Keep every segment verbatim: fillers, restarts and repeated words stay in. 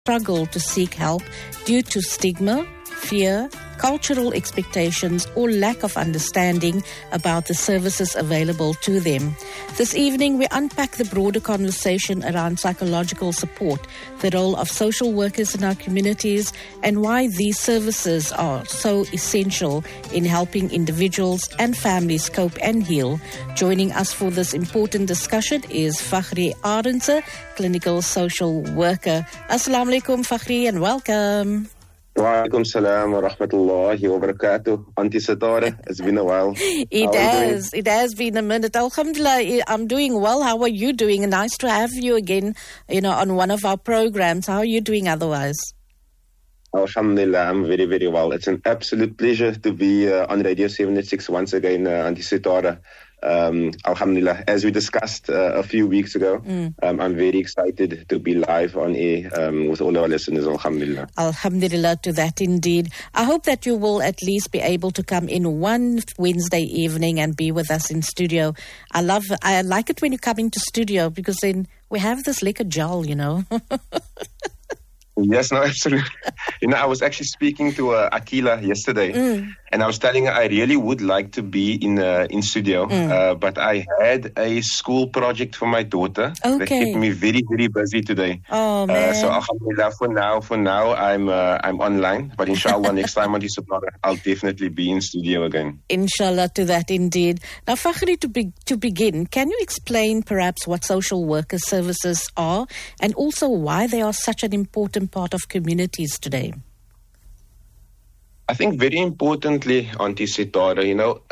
struggle to seek help due to stigma, fear, cultural expectations, or lack of understanding about the services available to them. This evening, we unpack the broader conversation around psychological support, the role of social workers in our communities, and why these services are so essential in helping individuals and families cope and heal. Joining us for this important discussion is Fakhri Arendse, clinical social worker. Assalamu alaikum, Fakhri, and welcome. Wa alaikum salam wa rahmatullahi wa barakatuh. Auntie Satara, it's been a while. It has. It has been a minute. Alhamdulillah, I'm doing well. How are you doing? Nice to have you again, you know, on one of our programs. How are you doing otherwise? Alhamdulillah, I'm very, very well. It's an absolute pleasure to be uh, on Radio seventy-six once again, uh, Auntie Satara. Um, Alhamdulillah, as we discussed uh, a few weeks ago, mm. um, I'm very excited to be live on air um, with all our listeners. Alhamdulillah. Alhamdulillah to that indeed. I hope that you will at least be able to come in one Wednesday evening and be with us in studio. I love, I like it when you come into studio because then we have this liquor gel, you know. Yes, no, absolutely. You know, I was actually speaking to uh, Akila yesterday, mm. and I was telling her I really would like to be in uh, in studio, mm. uh, but I had a school project for my daughter okay. that kept me very, very busy today. Oh man! Uh, so alhamdulillah, for now, for now, I'm uh, I'm online, but inshallah, next time on this I'll definitely be in studio again. Inshallah, to that indeed. Now, Fakhri, to be, to begin, can you explain perhaps what social worker services are, and also why they are such an important part of communities today? I think very importantly, Auntie Sitara, you know,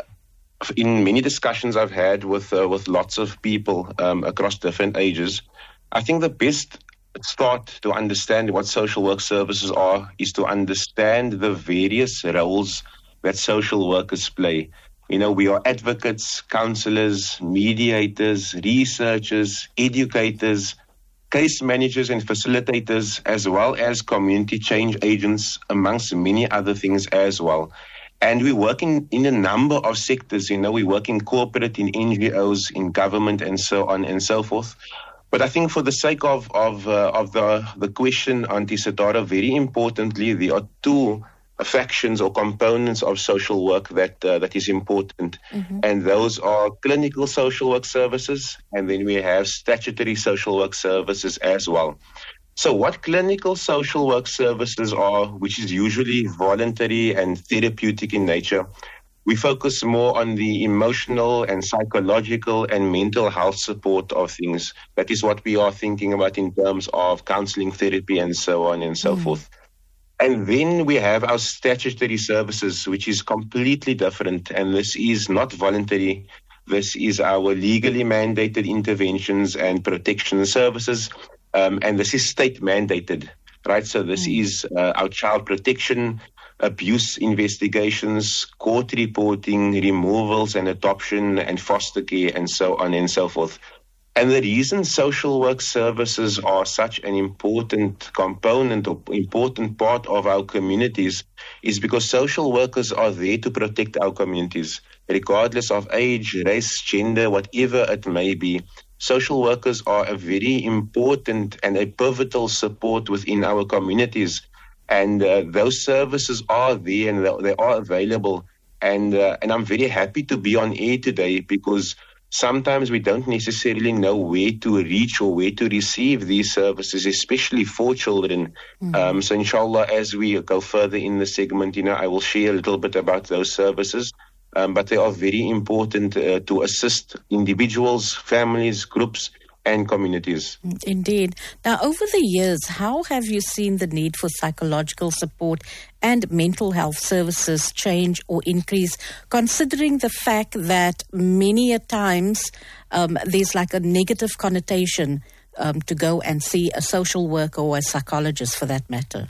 in many discussions I've had with uh, with lots of people um, across different ages, I think the best start to understand what social work services are is to understand the various roles that social workers play. You know, we are advocates, counselors, mediators, researchers, educators, case managers and facilitators, as well as community change agents, amongst many other things as well. And we work in, in a number of sectors. You know, we work in corporate, in N G Os, in government, and so on and so forth. But I think for the sake of of, uh, of the, the question, Auntie Satara, very importantly, there are two factions or components of social work that uh, that is important, mm-hmm. and those are clinical social work services, and then we have statutory social work services as well. So what clinical social work services are, which is usually voluntary and therapeutic in nature, we focus more on the emotional and psychological and mental health support of things. That is what we are thinking about in terms of counseling, therapy, and so on and so mm. forth. And then we have our statutory services, which is completely different. And this is not voluntary. This is our legally mandated interventions and protection services. Um, and this is state mandated, right? So this mm. is uh, our child protection, abuse investigations, court reporting, removals and adoption and foster care, and so on and so forth. And the reason social work services are such an important component or important part of our communities is because social workers are there to protect our communities, regardless of age, race, gender, whatever it may be. Social workers are a very important and a pivotal support within our communities. And uh, those services are there and they are available. And, uh, and I'm very happy to be on air today because sometimes we don't necessarily know where to reach or where to receive these services, especially for children. Mm-hmm. Um, so inshallah, as we go further in the segment, you know, I will share a little bit about those services. Um, but they are very important uh, to assist individuals, families, groups, and communities. Indeed. Now, over the years, how have you seen the need for psychological support and mental health services change or increase, considering the fact that many a times um, there's like a negative connotation um, to go and see a social worker or a psychologist for that matter?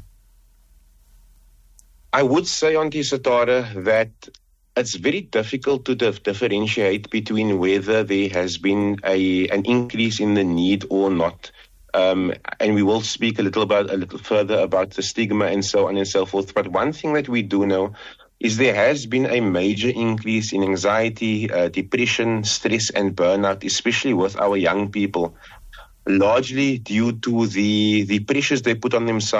I would say, Auntie Satara, that it's very difficult to dif- differentiate between whether there has been a an increase in the need or not. Um, and we will speak a little about a little further about the stigma and so on and so forth. But one thing that we do know is there has been a major increase in anxiety, uh, depression, stress, and burnout, especially with our young people. largely due to the, the pressures they put on themselves